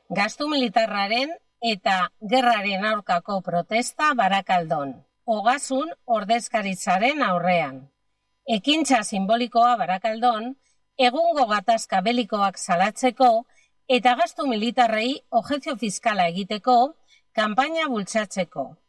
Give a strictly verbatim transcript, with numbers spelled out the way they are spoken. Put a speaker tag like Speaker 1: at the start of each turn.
Speaker 1: Gastu militarraren eta gerraren aurkako protesta Barakaldon. Ogasun ordezkaritzaren aurrean. Ekintza simbolikoa Barakaldon, egungo gatazka belikoak salatzeko eta gastu militarrei objekzio fiskala egiteko, kanpaina bultzatzeko.